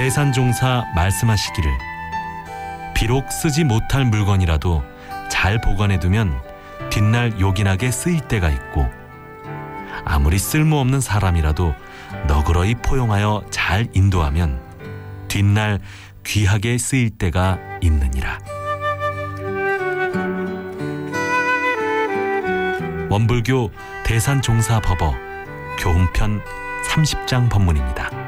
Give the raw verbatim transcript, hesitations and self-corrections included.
대산종사 말씀하시기를 비록 쓰지 못할 물건이라도 잘 보관해두면 뒷날 요긴하게 쓰일 때가 있고 아무리 쓸모없는 사람이라도 너그러이 포용하여 잘 인도하면 뒷날 귀하게 쓰일 때가 있느니라. 원불교 대산종사법어 교훈편 삼십 장 법문입니다.